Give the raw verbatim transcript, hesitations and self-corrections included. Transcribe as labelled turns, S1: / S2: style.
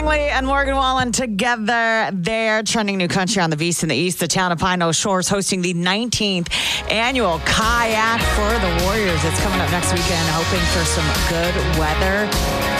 S1: Family and Morgan Wallen together there. Trending new country on the East and the East. The town of Pine Knoll Shores hosting the nineteenth annual Kayak for the Warriors. It's coming up next weekend, hoping for some good weather.